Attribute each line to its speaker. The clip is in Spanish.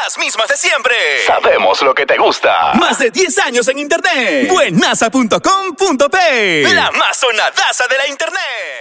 Speaker 1: las mismas de siempre. Sabemos lo que te gusta. Más de 10 años en internet. Buenaza.com.pe. La más sonadaza de la internet.